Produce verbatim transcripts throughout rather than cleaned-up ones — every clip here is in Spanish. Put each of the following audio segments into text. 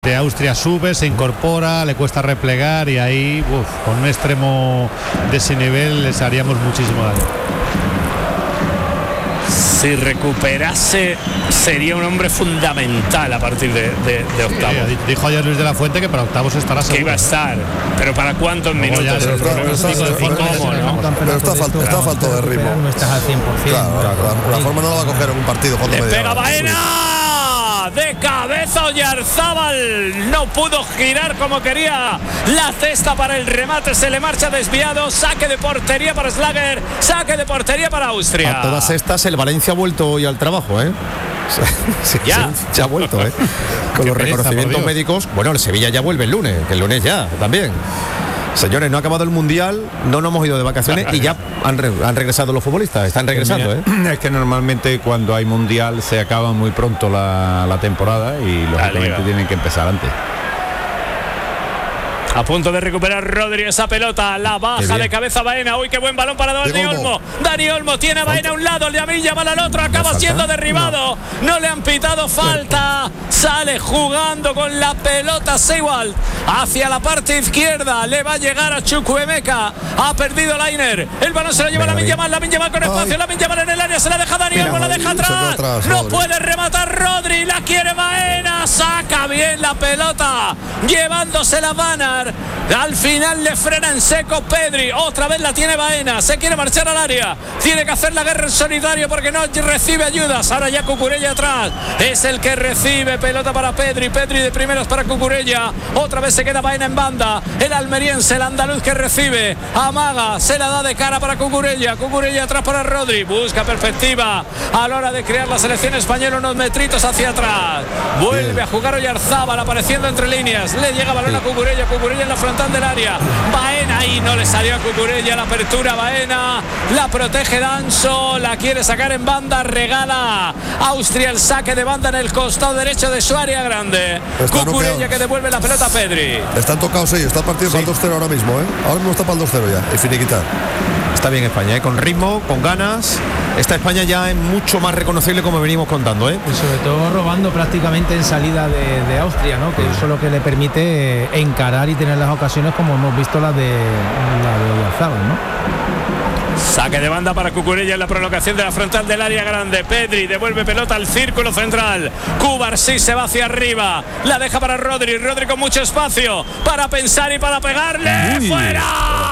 De Austria sube, se incorpora, le cuesta replegar y ahí, uf, con un extremo de ese nivel les haríamos muchísimo daño. Si recuperase sería un hombre fundamental a partir de, de, de octavos. Sí, dijo ayer Luis de la Fuente que para octavos estará seguro. Que iba a estar, pero ¿para cuántos Luego minutos? Ya, el pero, pero está, está, está, ¿cómo, no? Pero está, fal está falto de ritmo. No estás al cien por ciento. Claro, claro, la, la forma no la va a coger en un partido. Le pega Baena. De cabeza Oyarzábal, no pudo girar como quería la cesta para el remate, se le marcha desviado, saque de portería para Schlager, saque de portería para Austria. A todas estas el Valencia ha vuelto hoy al trabajo, ¿eh? Sí, ya se, se ha vuelto, ¿eh? Con los pereza, reconocimientos médicos. Bueno, el Sevilla ya vuelve el lunes, que el lunes ya también. Señores, no ha acabado el Mundial, no nos hemos ido de vacaciones y ya han, re han regresado los futbolistas, están regresando, ¿eh? Es que normalmente cuando hay Mundial se acaba muy pronto la, la temporada y lógicamente tienen que empezar antes. A punto de recuperar Rodri esa pelota, la baja de cabeza Baena. Uy, qué buen balón para Dani Olmo. Dani Olmo tiene a Baena a un lado, Lamine Yamal al otro, acaba siendo derribado. No. no le han pitado falta. Sale jugando con la pelota Seiwald hacia la parte izquierda. Le va a llegar a Chukwuemeka. Ha perdido Lainer. El balón se lo lleva Lamine Yamal. Lamine Yamal con espacio. Lamine Yamal en el área. Se la deja Dani Olmo. La deja atrás. atrás no Rodri. Puede rematar Rodri. La quiere Baena. Saca bien la pelota. Llevándose la Banner. Al final le frena en seco Pedri. Otra vez la tiene Baena. Se quiere marchar al área. Tiene que hacer la guerra en solitario porque no recibe ayudas. Ahora ya Cucurella atrás. Es el que recibe. Pelota para Pedri. Pedri de primeros para Cucurella. Otra vez se queda Baena en banda. El almeriense, el andaluz que recibe. Amaga. Se la da de cara para Cucurella. Cucurella atrás para Rodri. Busca perspectiva a la hora de crear la selección española. Unos metritos hacia atrás. Vuelve Bien. a jugar Oyarzábal apareciendo entre líneas. Le llega balón sí. a Cucurella. Cucurella en la frontal del área. Baena y no le salió a Cucurella la apertura. Baena la protege Danso, la quiere sacar en banda, regala Austria el saque de banda en el costado derecho de su área grande. Está Cucurella noqueado. Que devuelve la pelota a Pedri. Están tocados ellos, está el partido sí. para el dos cero ahora mismo, ¿eh? Ahora mismo está para el dos cero ya, y finiquitar. Está bien España, ¿eh? Con ritmo, con ganas. Esta España ya es mucho más reconocible como venimos contando, ¿eh? Y sobre todo robando prácticamente en salida de, de Austria, ¿no? Que eso es lo que le permite encarar y tener las ocasiones como hemos visto la de la de Oyarzábal, ¿no? Saque de banda para Cucurella en la prolongación de la frontal del área grande. Pedri devuelve pelota al círculo central. Cubarsí se va hacia arriba. La deja para Rodri. Rodri con mucho espacio para pensar y para pegarle. Uy. ¡Fuera!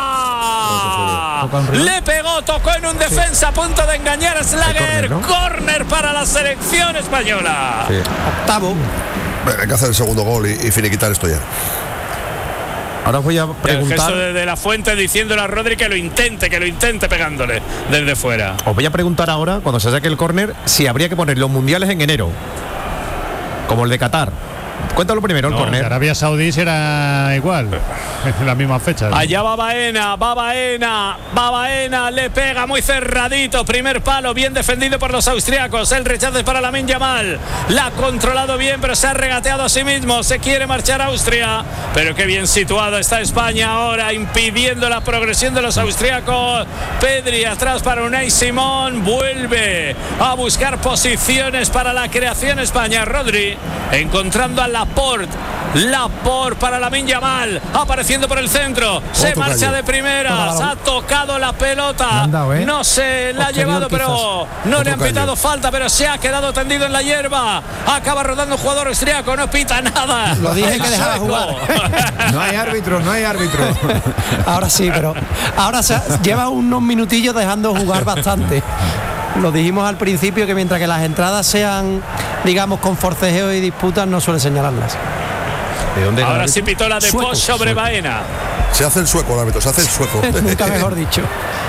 Le pegó, tocó en un defensa a punto de engañar a Schlager. ¿no? Córner para la selección española. Sí. Octavo. Bueno, hay que hacer el segundo gol y, y finiquitar esto ya. Ahora os voy a preguntar. El gesto de, de la Fuente diciéndole a Rodri que lo intente, que lo intente pegándole desde fuera. Os voy a preguntar ahora, cuando se saque el córner, si habría que poner los mundiales en enero, como el de Qatar. Cuéntalo primero, el no, córner. Arabia Saudí será igual, en la misma fecha. ¿no? Allá va Baena, va Baena, va Baena, le pega muy cerradito, primer palo, bien defendido por los austriacos, el rechazo es para Lamine Yamal, la ha controlado bien, pero se ha regateado a sí mismo, se quiere marchar a Austria, pero qué bien situado está España ahora, impidiendo la progresión de los austriacos. Pedri atrás para Unai Simón, vuelve a buscar posiciones para la creación España. Rodri encontrando a Laporte, Laporte para Lamine Yamal, apareciendo por el centro, se Otro marcha callo. de primeras, ha tocado la pelota, dado, ¿eh? no se la ha llevado, pero no Otro le han pitado callo. falta, pero se ha quedado tendido en la hierba, acaba rodando un jugador austriaco, no pita nada. Lo dije que dejaba jugar. No hay árbitro, no hay árbitro. Ahora sí, pero ahora se, lleva unos minutillos dejando jugar bastante. Lo dijimos al principio que mientras que las entradas sean, digamos, con forcejeo y disputas, no suele señalarlas. ¿De dónde Ahora sí pitó la de Sueco, Post sobre sueco. Baena. Se hace el sueco el árbitro, se hace el sueco. Nunca mejor dicho.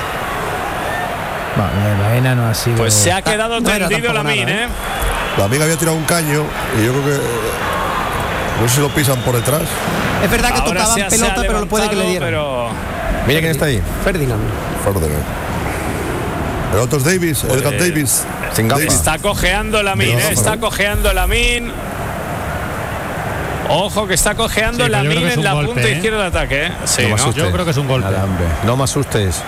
Bueno, la Baena no ha sido. Pues se ha quedado no era tendido tampoco Lamine, nada, ¿eh? La amiga había tirado un caño y yo creo que no sé si lo pisan por detrás. Es verdad que Ahora tocaban se ha- se ha pelota, pero lo puede que le levantado, dieran. pero Mira quién está ahí. Ferdinand. Ferdinand. El otro es Davis, Edgar Eh, Davis. Sin gafas. Davis. está cojeando Lamine, No, ¿eh? no, está no. cojeando Lamine. Ojo que está cojeando Sí, pero yo creo Lamine que es en un la golpe, punta ¿eh? izquierda de ataque, ¿eh? Sí, No me ¿no? asustes. Yo creo que es un golpe. No me asustes.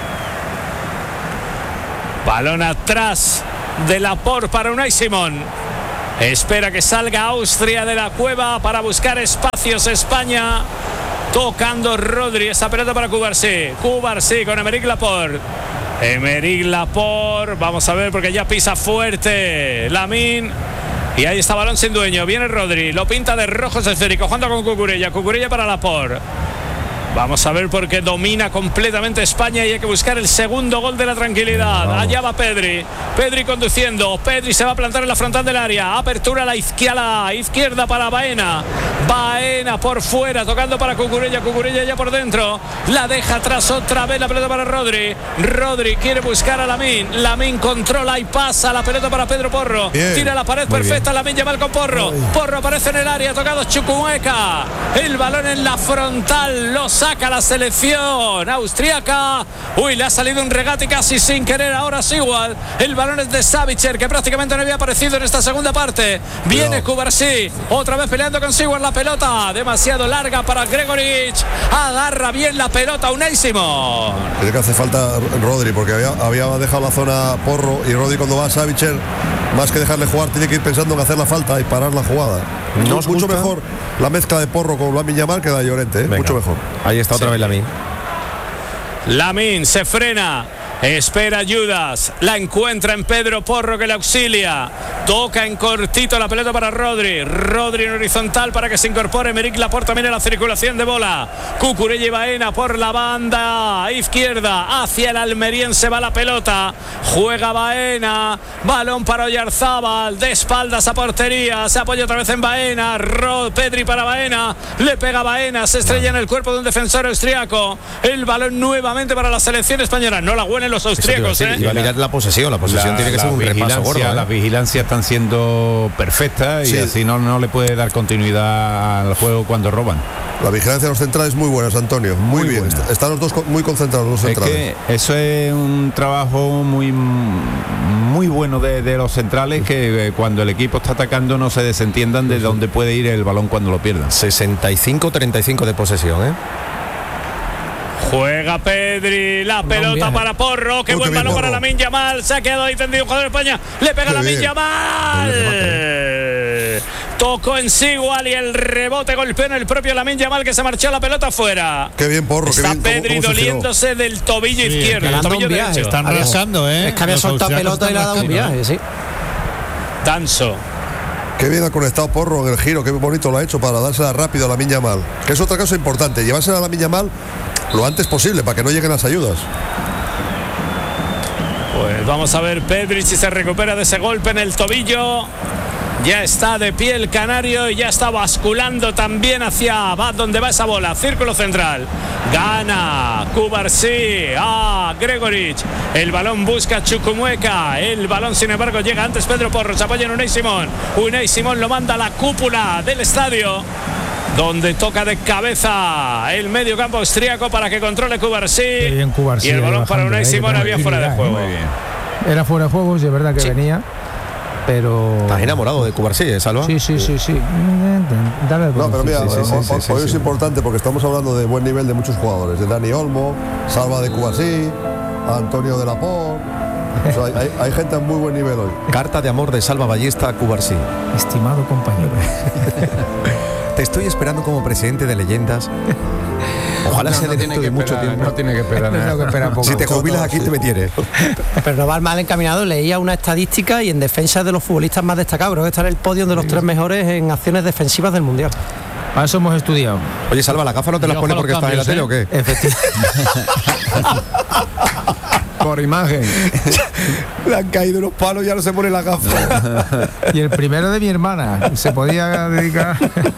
Balón atrás de Laporte para Unai Simón. Espera que salga Austria de la cueva para buscar espacios. España tocando Rodri. Esa pelota para Cubarsí. Cubarsí con Aymeric Laporte. Aymeric Laporte. Vamos a ver porque ya pisa fuerte Lamine. Y ahí está balón sin dueño. Viene Rodri. Lo pinta de rojo esférico. Jugando con Cucurella. Cucurella para Laporte. Vamos a ver porque domina completamente España y hay que buscar el segundo gol de la tranquilidad. Vamos. Allá va Pedri. Pedri conduciendo. Pedri se va a plantar en la frontal del área. Apertura a la izquierda, a la izquierda para Baena. Baena por fuera, tocando para Cucurella. Cucurella ya por dentro. La deja atrás otra vez la pelota para Rodri. Rodri quiere buscar a Lamine. Lamine controla y pasa la pelota para Pedro Porro. Bien. Tira la pared. Muy perfecta. Lamine Yamal con Porro. Ay. Porro aparece en el área. Tocado Chukwuemeka. El balón en la frontal. Los saca la selección austriaca. Uy, le ha salido un regate casi sin querer ahora Sigwald. El balón es de Savitzer, que prácticamente no había aparecido en esta segunda parte. Viene Cubarsí, otra vez peleando con Sigwald la pelota. Demasiado larga para Gregoric. Agarra bien la pelota Unai Simón. Creo que hace falta Rodri, porque había, había dejado la zona Porro, y Rodri cuando va a Savitzer, más que dejarle jugar, tiene que ir pensando en hacer la falta y parar la jugada. No, mucho gusta? Mejor la mezcla de Porro con Lamine Yamal que da Llorente, ¿eh? Mucho mejor. Ahí está otra sí. vez Lamine. Lamine se frena. Espera ayudas, la encuentra en Pedro Porro, que le auxilia. Toca en cortito la pelota para Rodri. Rodri en horizontal para que se incorpore Aymeric Laporte también en la circulación de bola. Cucurella y Baena por la banda izquierda. Hacia el almeriense va la pelota. Juega Baena. Balón para Oyarzábal. De espaldas a portería. Se apoya otra vez en Baena. Rod, Pedri para Baena. Le pega Baena. Se estrella en el cuerpo de un defensor austriaco. El balón nuevamente para la selección española. No la huelen los austríacos, ¿eh? Y va a mirar la posesión, la posesión la, tiene que ser un repaso gordo, ¿eh? Las vigilancias están siendo perfectas sí. y así no, no le puede dar continuidad al juego cuando roban. La vigilancia de los centrales muy buena, Antonio, muy, muy bien. Buena. Están los dos muy concentrados los centrales. Es que eso es un trabajo muy muy bueno de, de los centrales, que eh, cuando el equipo está atacando no se desentiendan de dónde puede ir el balón cuando lo pierdan. sesenta y cinco treinta y cinco de posesión, ¿eh? Juega Pedri, la pelota para Porro. Qué Uy, buen qué balón para Lamine Yamal. Se ha quedado ahí tendido un jugador de España. Le pega Lamine Yamal. Tocó en Sigwald y el rebote golpeó en el propio Lamine Yamal, que se marchó la pelota afuera. Qué bien, Porro. Está qué bien. Pedri ¿Cómo, cómo doliéndose del tobillo sí, izquierdo. El tobillo derecho. Están rascando, ¿eh? Es que había soltado pelota y le ha dado un viaje, sí. Danso. Qué bien ha conectado Porro en el giro, qué bonito lo ha hecho para dársela rápido a Lamine Yamal. Que es otra cosa importante, llevársela a Lamine Yamal lo antes posible para que no lleguen las ayudas. Pues vamos a ver Pedri si se recupera de ese golpe en el tobillo. Ya está de pie el canario y ya está basculando también hacia va donde va esa bola. Círculo central. Gana Cubarsí. Ah, Gregoric. El balón busca Chukwuemeka. El balón, sin embargo, llega antes Pedro Porro. Se apoya en Unai Simón. Unai Simón lo manda a la cúpula del estadio, donde toca de cabeza el medio campo austríaco para que controle Cubarsí. Cubarsí y el balón para Unai Simón había fuera de juego. Muy bien. Era fuera de juego, es verdad que sí. venía. Pero... ¿Estás enamorado de Cubarsí, eh, Salva? Sí, sí, sí, sí. Dale no, pero mira, sí, sí, hoy, sí, sí, hoy sí, es sí. importante porque estamos hablando de buen nivel de muchos jugadores. De Dani Olmo, Salva de Cubarsí, Antonio de Laporte. O sea, hay, hay, hay gente a muy buen nivel hoy. Carta de amor de Salva Ballesta a Cubarsí. Estimado compañero. Te estoy esperando como presidente de leyendas. Ojalá no, sea no dentro de esperar, mucho tiempo. No tiene que esperar nada. Que esperar poco. Si te jubilas aquí, sí. te me tienes. Pero no va mal encaminado. Leía una estadística y en defensa de los futbolistas más destacados. Creo que está en el podio de los tres mejores en acciones defensivas del Mundial. Para eso hemos estudiado. Oye, Salva, ¿la gafa no te las pone porque estás en la tele o qué? Efectivamente. Por imagen. Le han caído los palos, ya no se pone la gafa. Y el primero de mi hermana se podía dedicar.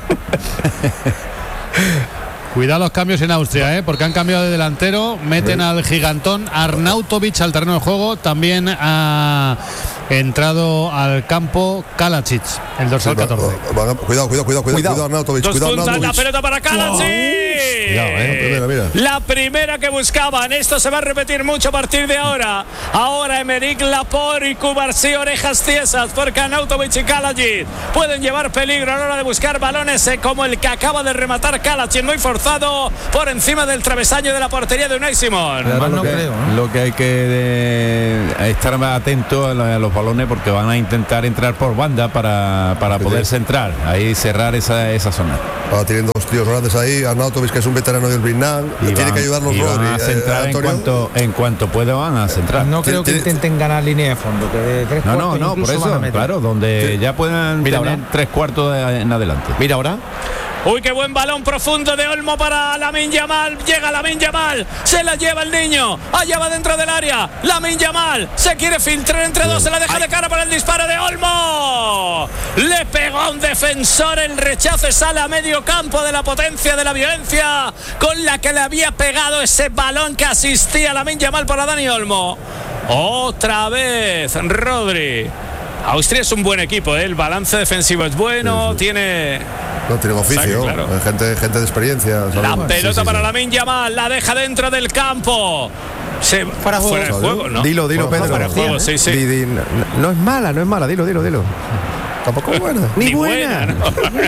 Cuidado los cambios en Austria, ¿eh? Porque han cambiado de delantero. Meten sí. al gigantón Arnautovic al terreno de juego. También ha entrado al campo Kalajic, el dorsal catorce. Cuidado, cuidado, cuidado, cuidado, cuidado Arnautovic. Dos cuidado, puntas, la pelota para Kalajic. Cuidado, eh, primera, mira. La primera que buscaban. Esto se va a repetir mucho a partir de ahora. Ahora Aymeric Laporte y Cubarsí, orejas tiesas, porque Arnautovic y Kalajic pueden llevar peligro a la hora de buscar balones, eh, como el que acaba de rematar Kalajic, muy forzado por encima del travesaño de la portería de Unai Simón. Lo, no que, creo, ¿no? lo que hay que de, estar más atento a, la, a los los balones porque van a intentar entrar por banda para, para poder centrar, ahí cerrar esa, esa zona. Va teniendo dos tíos grandes ahí, Arnautovic, que es un veterano del Brignan, y tiene que ayudarnos y van Rodri. a centrar eh, en cuanto en cuanto puedan van a centrar. No creo que intenten ganar línea de fondo, que de tres no, cuartos no, no, por incluso eso, claro, donde sí. ya puedan Mira tener ahora. tres cuartos de, en adelante. Mira ahora. Uy, qué buen balón profundo de Olmo para Lamine Yamal. Llega Lamine Yamal, se la lleva el niño. Allá va dentro del área. Lamine Yamal se quiere filtrar entre dos, se la deja de cara para el disparo de Olmo. Le pegó a un defensor, el rechazo sale a medio campo de la potencia de la violencia con la que le había pegado ese balón que asistía a Lamine Yamal para Dani Olmo. Otra vez Rodri. Austria es un buen equipo, ¿eh? El balance defensivo es bueno, sí, sí. tiene... No, tiene oficio, o sea, claro. gente, gente de experiencia. La ¿sabes? pelota sí, sí, para sí. Lamine Yamal, la deja dentro del campo. Se... Fuera juego. Fuera de juego, ¿no? Dilo, dilo, Fuera Pedro. Fuera de juego, sí, sí. Di, di, no, no es mala, no es mala, dilo, dilo, dilo. Tampoco es buena. Ni, Ni buena, buena. ¿no?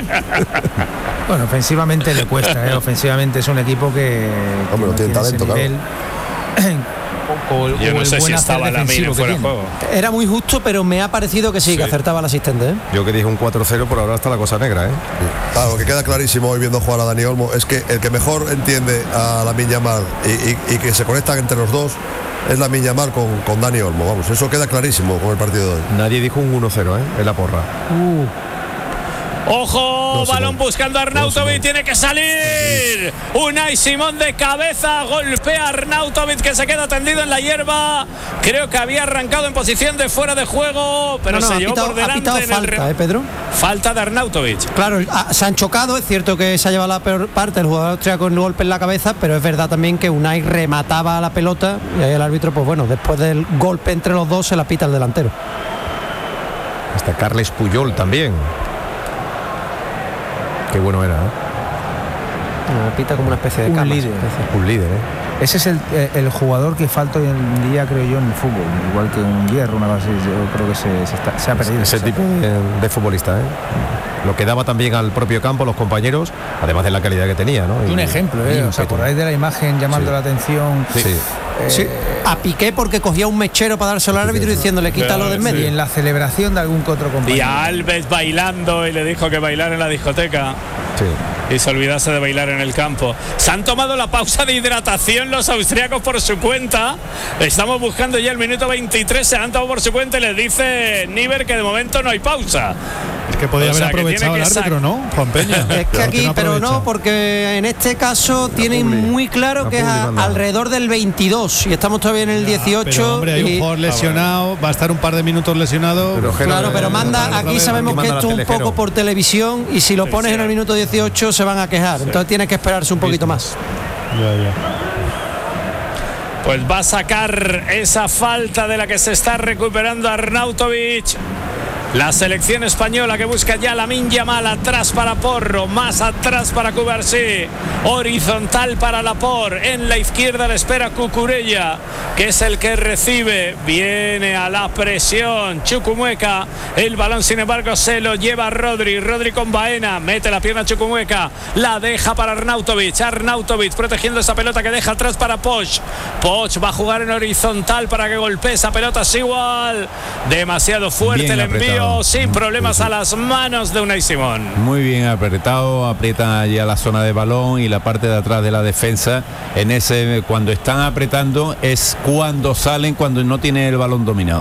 Bueno, ofensivamente le cuesta, ¿eh? Ofensivamente es un equipo que, que Hombre, no tiene talento, ese nivel. O, Yo o no el sé si buen hacer estaba Lamine defensivo que fuera de tiene. juego. Era muy justo, pero me ha parecido que sí, Sí. que acertaba el asistente, ¿eh? Yo que dije un cuatro cero, por ahora está la cosa negra, ¿eh? Claro, lo que queda clarísimo hoy viendo jugar a Dani Olmo es que el que mejor entiende a Lamine Yamal y, y, y que se conectan entre los dos es Lamine Yamal con, con Dani Olmo. Vamos, eso queda clarísimo con el partido de hoy. Nadie dijo un uno cero, ¿eh? En la porra. Uh. Ojo, No, balón Simón. buscando a Arnautovic, No, tiene que salir. Unai Simón de cabeza, golpea a Arnautovic que se queda tendido en la hierba. Creo que había arrancado en posición de fuera de juego, pero No, no, se ha llevó pitado, por ha delante pitado en el falta, re- ¿eh, Pedro? Falta de Arnautovic. Claro, ah, se han chocado, es cierto que se ha llevado la peor parte el jugador austríaco con el golpe en la cabeza, pero es verdad también que Unai remataba la pelota y ahí el árbitro, pues bueno, después del golpe entre los dos se la pita el delantero. Hasta Carles Puyol también. Qué bueno era, ¿eh? La pita como una especie de Un cama, líder. especie. Un líder, ¿eh? Ese es el, el jugador que falta hoy en día, creo yo, en el fútbol. Igual que un Hierro, una base, yo creo que se, se, está- se ha perdido. Ese Se ha tipo de, de futbolista, ¿eh? Lo que daba también al propio campo, los compañeros, además de la calidad que tenía, ¿no? Y un Y- ejemplo, y ¿eh? un ¿Os acordáis peto. de la imagen llamando Sí. la atención? Sí. Eh, Sí, a Piqué porque cogía un mechero para dárselo al árbitro diciéndole quítalo del Y medio. en la celebración de algún que otro Y compañero. a Alves bailando y le dijo que bailar en la discoteca Sí. y se olvidase de bailar en el campo. Se han tomado la pausa de hidratación los austriacos por su cuenta. Estamos buscando ya el minuto veintitrés, se han tomado por su cuenta y les dice Niver que de momento no hay pausa. Es que podía O sea, haber que aprovechado tiene el que árbitro, ¿no? Juan Peña. Es que Claro, aquí, no pero aprovecha. no, porque en este caso tienen publi. muy claro La que es publi a- manda. alrededor del veintidós y estamos todavía en el Ya, dieciocho. pero, hombre, hay un y- jugador lesionado, va a estar un par de minutos lesionado. Pero que Claro, no- pero eh, manda, otra aquí vez, sabemos aquí que manda esto la un Telejero. poco por televisión y si lo pones en el minuto dieciocho se van a quejar. Entonces tienes que esperarse un poquito más. Ya, ya. Pues va a sacar esa falta de la que se está recuperando Arnautovic. La selección española que busca ya Lamine Yamal, atrás para Porro, más atrás para Cubarsí, horizontal para Laporte, en la izquierda le espera Cucurella, que es el que recibe, viene a la presión Chukwuemeka, el balón sin embargo se lo lleva Rodri, Rodri con Baena, mete la pierna Chukwuemeka, la deja para Arnautovic, Arnautovic protegiendo esa pelota que deja atrás para Poch, Poch va a jugar en horizontal para que golpee esa pelota, es igual, demasiado fuerte Bien el envío, apretado. sin problemas a las manos de Unai Simón. Muy bien apretado, aprieta ya la zona de balón y la parte de atrás de la defensa. En ese, cuando están apretando es cuando salen, cuando no tiene el balón dominado.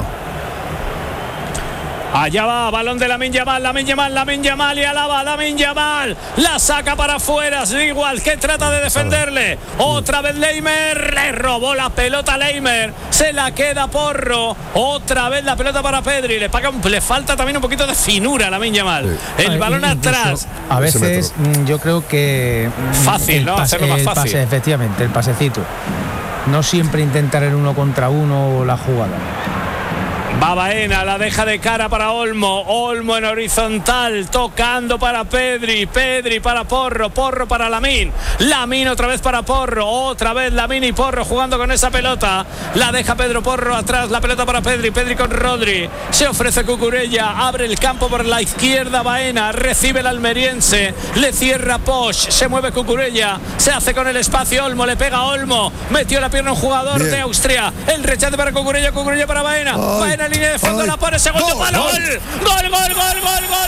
Allá va, balón de Lamine Yamal, Lamine Yamal, Lamine Yamal y alaba Lamine Yamal, la saca para afuera, igual que trata de defenderle, otra vez Leimer, le robó la pelota a Leimer, se la queda Porro, otra vez la pelota para Pedri, le, paga un- le falta también un poquito de finura a Lamine Yamal, el Ah, balón incluso atrás, A Ese veces mm, yo creo que mm, Fácil, el ¿no? pase- Hacerlo más el fácil. pase, efectivamente, el pasecito. No siempre intentar el uno contra uno o la jugada. va Baena, la deja de cara para Olmo, Olmo en horizontal, tocando para Pedri, Pedri para Porro, Porro para Lamine, Lamine otra vez para Porro, otra vez Lamine y Porro jugando con esa pelota, la deja Pedro Porro atrás, la pelota para Pedri, Pedri con Rodri, se ofrece Cucurella, abre el campo por la izquierda Baena, recibe el almeriense, le cierra Poch, se mueve Cucurella, se hace con el espacio Olmo, le pega a Olmo, metió la pierna un jugador Bien. de Austria, el rechace para Cucurella, Cucurella para Baena, Ay. Baena en línea de fondo, Ay. la pone segundo Gol, palo. gol. Gol, gol, gol, gol, gol.